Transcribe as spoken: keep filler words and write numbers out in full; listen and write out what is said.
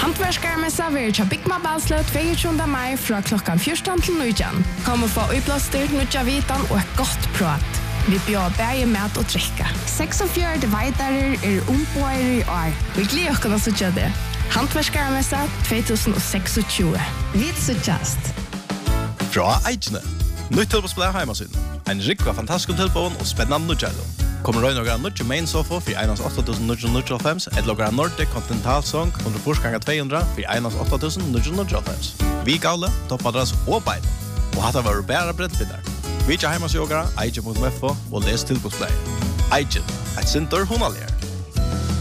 Hantverksmessa vil til Bygma Balslø tjueåtte mai fra klokken fjorton til nitton. Kom og få utblåster, nutja vitan og et godt prat. Vi bjør bæge mat og drikke. seksogfjøruti veitarer er ombøyer i år. Vi gleder oss å sitte det. Hantverksmessa tjúgv seksogtjúgu. Vi sittast. Fra Eidjene. Nytt tilbåsblad heimasyn. En rikva fantastisk tilbån og spennende nødgjældo. Kommer røy noen nødje main sofa for einans åtta tusen ni hundre níggjuoghálvfems, et logra Nordic Continental Song hundre fors ganger två hundre for einans åtta tusen ni hundre níggjuoghálvfems. Vi gavle, toppadras og bein. Og hatta var bæra brettbindar. Vi ikke heimasjogara, eidje punktum f o og les tilbåsblad. Eidje, et sinter hunalier.